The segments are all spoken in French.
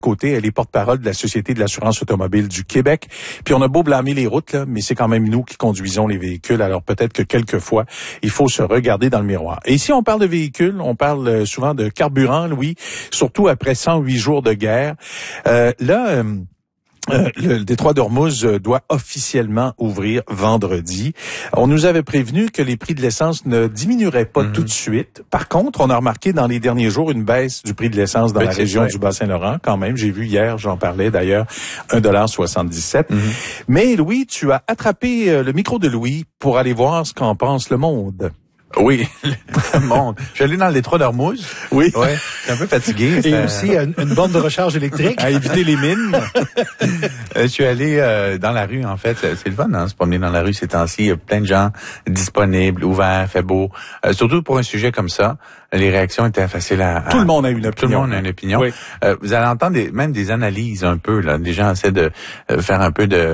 Côté, elle est porte-parole de la Société de l'assurance automobile du Québec. Puis on a beau blâmer les routes, là, mais c'est quand même nous qui conduisons les véhicules. Alors peut-être que quelquefois, il faut se regarder dans le miroir. Et ici, on parle de véhicules, on parle souvent de carburant, Louis, surtout après 108 jours de guerre. Le détroit d'Ormuz doit officiellement ouvrir vendredi. On nous avait prévenu que les prix de l'essence ne diminueraient pas tout de suite. Par contre, on a remarqué dans les derniers jours une baisse du prix de l'essence dans la région du Bas-Saint-Laurent. Quand même, j'ai vu hier, j'en parlais d'ailleurs, 1,77 $. Mais Louis, tu as attrapé le micro de Louis pour aller voir ce qu'en pense le monde. Oui, le monde. Je suis allé dans le détroit d'Ormuz. Oui. Ouais. Je suis un peu fatigué. Et aussi une borne de recharge électrique. À éviter les mines. Je suis allé dans la rue, en fait. C'est le fun, hein, se promener dans la rue ces temps-ci. Il y a plein de gens disponibles, ouverts, fait beau. Surtout pour un sujet comme ça. Les réactions étaient faciles à... Tout le monde a une opinion. Tout le monde a une opinion. Oui. Vous allez entendre même des analyses un peu, là. Les gens essaient de faire un peu de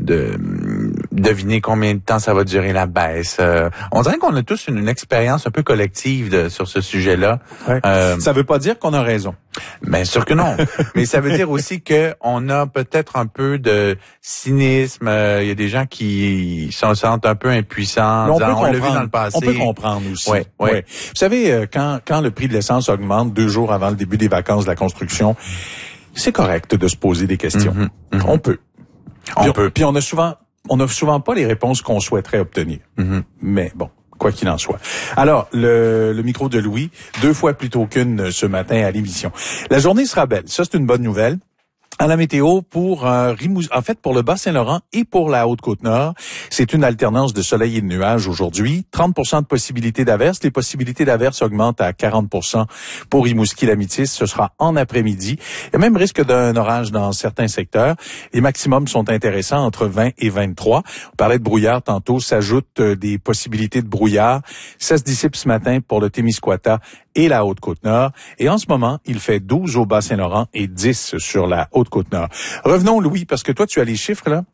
deviner combien de temps ça va durer la baisse. On dirait qu'on a tous une expérience un peu collective sur ce sujet-là. Ouais. Ça veut pas dire qu'on a raison. Bien sûr que non. Mais ça veut dire aussi que on a peut-être un peu de cynisme. Il y a des gens qui se sentent un peu impuissants. On l'a vu dans le passé. On peut comprendre aussi. Ouais. Vous savez, quand le prix de l'essence augmente 2 jours avant le début des vacances de la construction, c'est correct de se poser des questions. On peut. Puis on a souvent pas les réponses qu'on souhaiterait obtenir. Mais bon, quoi qu'il en soit. Alors, le micro de Louis, 2 fois plus tôt qu'une ce matin à l'émission. La journée sera belle. Ça, c'est une bonne nouvelle. À la météo pour pour le Bas-Saint-Laurent et pour la Haute-Côte-Nord, c'est une alternance de soleil et de nuages aujourd'hui. 30% de possibilités d'averses. Les possibilités d'averses augmentent à 40% pour Rimouski-Lamitis. Ce sera en après-midi. Il y a même risque d'un orage dans certains secteurs. Les maximums sont intéressants entre 20 et 23. On parlait de brouillard tantôt. S'ajoutent des possibilités de brouillard. Ça se dissipe ce matin pour le Témiscouata et la Haute-Côte-Nord. Et en ce moment, il fait 12 au Bas-Saint-Laurent et 10 sur la Haute-Côte-Nord. Revenons, Louis, parce que toi, tu as les chiffres, là.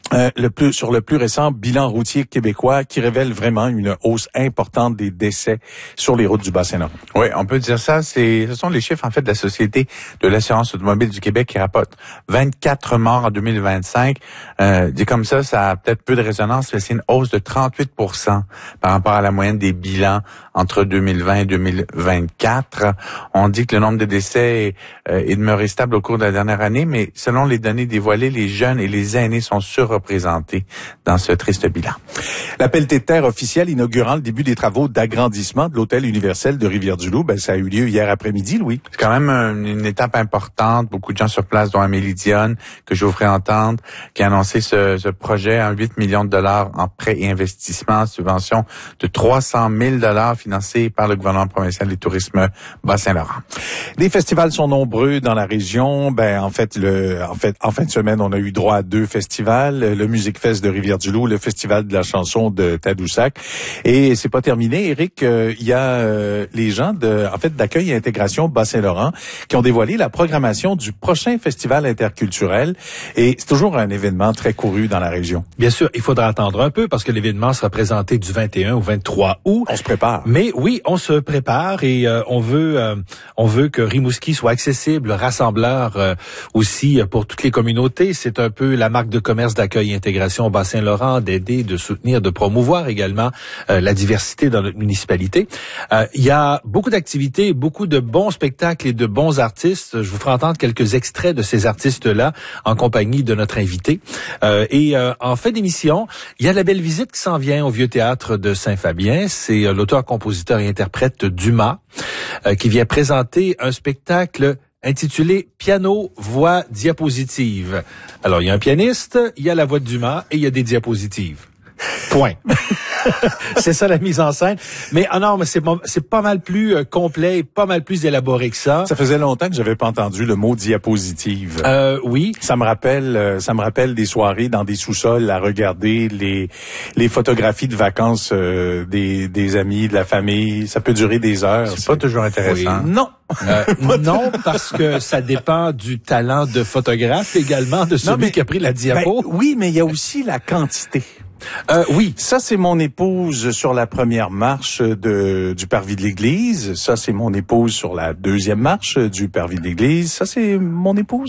Sur le plus récent bilan routier québécois qui révèle vraiment une hausse importante des décès sur les routes du Bas-Saint-Laurent. Oui, on peut dire ça. Ce sont les chiffres, en fait, de la Société de l'assurance automobile du Québec qui rapporte 24 morts en 2025. Dit comme ça a peut-être peu de résonance, mais c'est une hausse de 38% par rapport à la moyenne des bilans entre 2020 et 2024. On dit que le nombre de décès est demeuré stable au cours de la dernière année, mais selon les données dévoilées, les jeunes et les aînés sont surreprésentés dans ce triste bilan. La pelletée de terre officielle inaugurant le début des travaux d'agrandissement de l'hôtel universel de Rivière-du-Loup, ça a eu lieu hier après-midi, Louis. C'est quand même une étape importante. Beaucoup de gens sur place, dont Amélie Dionne, que je vous ferai entendre, qui a annoncé ce projet à 8 millions de dollars en prêts et investissements, subvention de 300 000 $ financés par le gouvernement provincial du tourisme Bas-Saint-Laurent. Les festivals sont nombreux dans la région. En fin de semaine, on a eu droit à 2 festivals. Le Music Fest de Rivière-du-Loup, le Festival de la chanson de Tadoussac. Et c'est pas terminé, Éric. Il y a les gens d'Accueil et Intégration Bas-Saint-Laurent qui ont dévoilé la programmation du prochain festival interculturel. Et c'est toujours un événement très couru dans la région. Bien sûr, il faudra attendre un peu parce que l'événement sera présenté du 21 au 23 août. On se prépare. Mais oui, on se prépare et on veut que Rimouski soit accessible, rassembleur aussi pour toutes les communautés. C'est un peu la marque de commerce d'Accueil et Intégration au Bas-Saint-Laurent, d'aider, de soutenir, de promouvoir également la diversité dans notre municipalité. Il y a beaucoup d'activités, beaucoup de bons spectacles et de bons artistes. Je vous ferai entendre quelques extraits de ces artistes-là en compagnie de notre invité. En fin d'émission, il y a la belle visite qui s'en vient au Vieux Théâtre de Saint-Fabien. C'est l'auteur, compositeur et interprète Dumas qui vient présenter un spectacle intitulé Piano, voix, diapositive. Alors, il y a un pianiste, il y a la voix de Dumas et il y a des diapositives. Point. C'est ça la mise en scène. Mais c'est pas mal plus complet, pas mal plus élaboré que ça. Ça faisait longtemps que j'avais pas entendu le mot diapositive. Oui. Ça me rappelle des soirées dans des sous-sols à regarder les photographies de vacances des amis, de la famille. Ça peut durer des heures. C'est pas toujours intéressant. Oui. Non. Non, parce que ça dépend du talent de photographe également, de celui qui a pris la diapo. Oui, mais il y a aussi la quantité. Oui. Ça, c'est mon épouse sur la première marche du parvis de l'église. Ça, c'est mon épouse sur la deuxième marche du parvis de l'église. Ça, c'est mon épouse